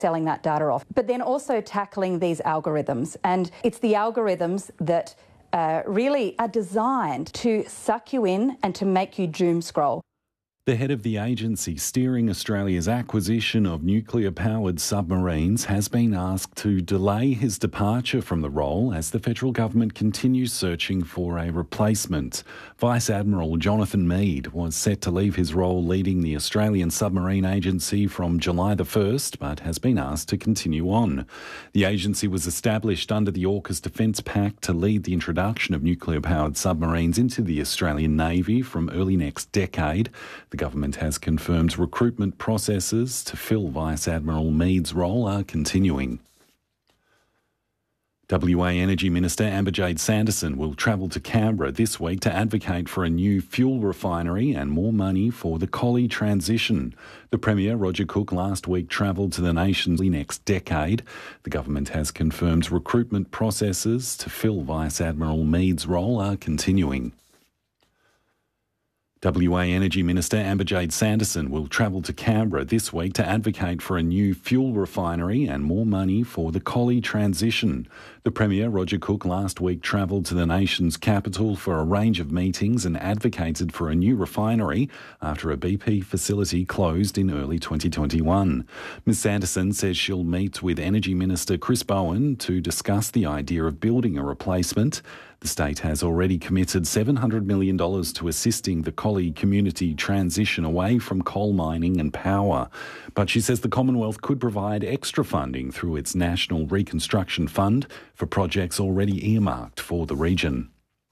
selling that data off. But then also tackling these algorithms. And it's the algorithms that really are designed to suck you in and to make you doom scroll. The head of the agency steering Australia's acquisition of nuclear-powered submarines has been asked to delay his departure from the role as the federal government continues searching for a replacement. Vice Admiral Jonathan Mead was set to leave his role leading the Australian Submarine Agency from July the 1st, but has been asked to continue on. The agency was established under the AUKUS Defence Pact to lead the introduction of nuclear-powered submarines into the Australian Navy from early next decade. The government has confirmed recruitment processes to fill Vice Admiral Mead's role are continuing. WA Energy Minister Amber-Jade Sanderson will travel to Canberra this week to advocate for a new fuel refinery and more money for the Collie transition. The Premier, Roger Cook, last week travelled to the nation's next decade. The government has confirmed recruitment processes to fill Vice Admiral Mead's role are continuing. WA Energy Minister Amber-Jade Sanderson will travel to Canberra this week to advocate for a new fuel refinery and more money for the Collie transition. The Premier, Roger Cook, last week travelled to the nation's capital for a range of meetings and advocated for a new refinery after a BP facility closed in early 2021. Ms Sanderson says she'll meet with Energy Minister Chris Bowen to discuss the idea of building a replacement. The state has already committed $700 million to assisting the Collie community transition away from coal mining and power. But she says the Commonwealth could provide extra funding through its National Reconstruction Fund for projects already earmarked for the region.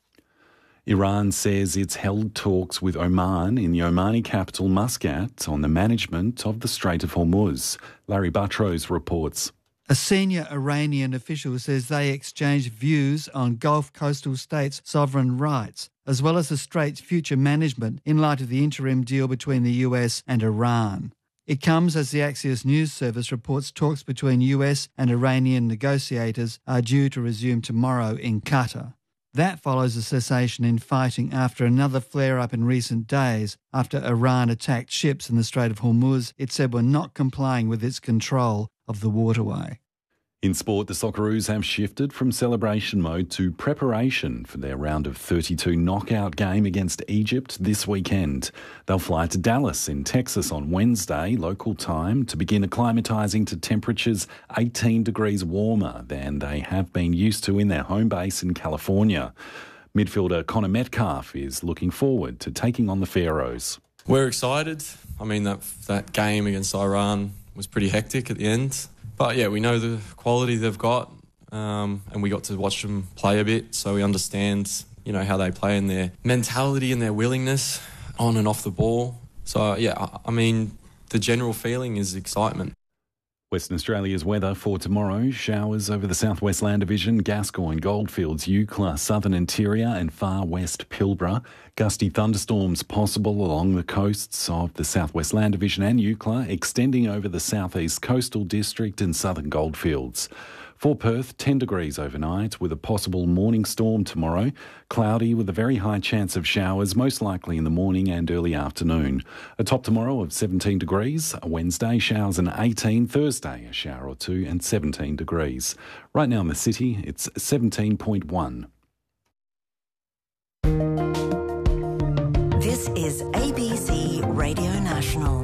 Iran says it's held talks with Oman in the Omani capital Muscat on the management of the Strait of Hormuz. Larry Buttrose reports. A senior Iranian official says they exchanged views on Gulf coastal states' sovereign rights, as well as the strait's future management in light of the interim deal between the US and Iran. It comes as the Axios News Service reports talks between US and Iranian negotiators are due to resume tomorrow in Qatar. That follows a cessation in fighting after another flare-up in recent days after Iran attacked ships in the Strait of Hormuz it said were not complying with its control of the waterway. In sport, the Socceroos have shifted from celebration mode to preparation for their round of 32 knockout game against Egypt this weekend. They'll fly to Dallas in Texas on Wednesday, local time, to begin acclimatising to temperatures 18 degrees warmer than they have been used to in their home base in California. Midfielder Connor Metcalf is looking forward to taking on the Pharaohs. We're excited. I mean, that game against Iran was pretty hectic at the end. But yeah, we know the quality they've got, and we got to watch them play a bit, so we understand, how they play and their mentality and their willingness on and off the ball. So yeah, I mean, the general feeling is excitement. Western Australia's weather for tomorrow: showers over the southwest land division, Gascoyne, Goldfields, Eucla, southern interior and far west Pilbara. Gusty thunderstorms possible along the coasts of the southwest land division and Eucla, extending over the southeast coastal district and southern Goldfields. For Perth, 10 degrees overnight with a possible morning storm tomorrow. Cloudy with a very high chance of showers, most likely in the morning and early afternoon. A top tomorrow of 17 degrees. Wednesday, showers and 18. Thursday, a shower or two and 17 degrees. Right now in the city, it's 17.1. This is ABC Radio National.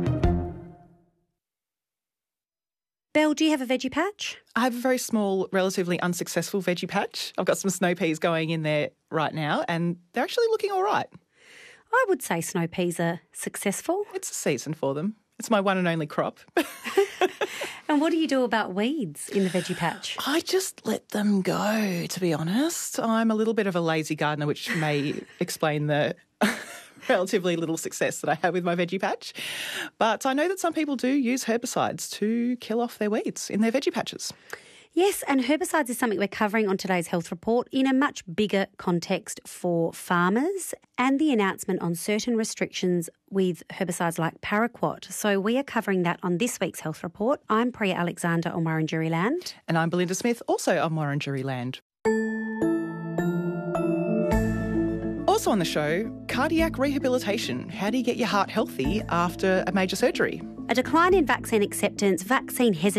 Belle, do you have a veggie patch? I have a very small, relatively unsuccessful veggie patch. I've got some snow peas going in there right now and they're actually looking all right. I would say snow peas are successful. It's a season for them. It's my one and only crop. And what do you do about weeds in the veggie patch? I just let them go, to be honest. I'm a little bit of a lazy gardener, which may explain the relatively little success that I have with my veggie patch. But I know that some people do use herbicides to kill off their weeds in their veggie patches. Yes, and herbicides is something we're covering on today's health report in a much bigger context for farmers and the announcement on certain restrictions with herbicides like paraquat. So we are covering that on this week's health report. I'm Priya Alexander on Wurundjeri Land. And I'm Belinda Smith, also on Wurundjeri Land. Also on the show, cardiac rehabilitation. How do you get your heart healthy after a major surgery? A decline in vaccine acceptance, vaccine hesitancy